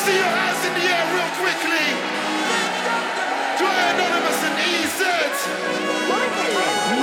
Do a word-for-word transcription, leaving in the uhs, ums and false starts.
see your hands in the air real quickly.